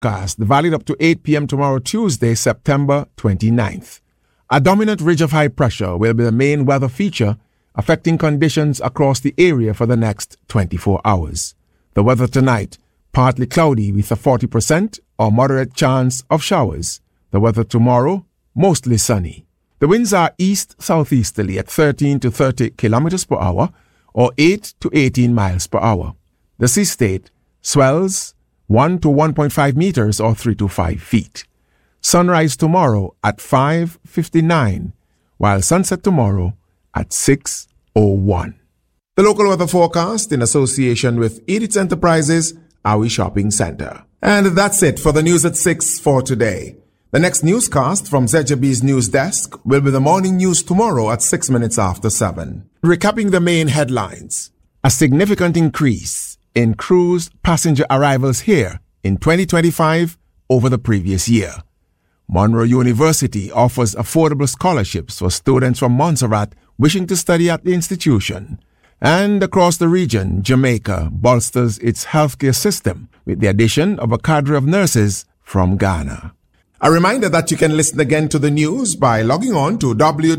forecast valid up to 8 p.m. tomorrow, Tuesday, September 29th. A dominant ridge of high pressure will be the main weather feature affecting conditions across the area for the next 24 hours. The weather tonight, partly cloudy with a 40% or moderate chance of showers. The weather tomorrow, mostly sunny. The winds are east-southeasterly at 13 to 30 kilometers per hour or 8 to 18 miles per hour. The sea state swells 1 to 1.5 meters or 3 to 5 feet. Sunrise tomorrow at 5:59, while sunset tomorrow at 6:01. The local weather forecast in association with Edith Enterprises, Awi Shopping Center. And that's it for the news at 6 for today. The next newscast from ZJB's news desk will be the morning news tomorrow at 6 minutes after 7. Recapping the main headlines. A significant increase in cruise passenger arrivals here in 2025 over the previous year. Monroe University offers affordable scholarships for students from Montserrat wishing to study at the institution. And across the region, Jamaica bolsters its healthcare system with the addition of a cadre of nurses from Ghana. A reminder that you can listen again to the news by logging on to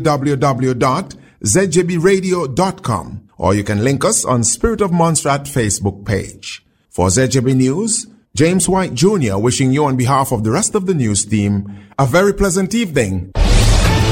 www.zjbradio.com, or you can link us on Spirit of Montserrat Facebook page. For ZJB News, James White Jr. wishing you on behalf of the rest of the news team a very pleasant evening.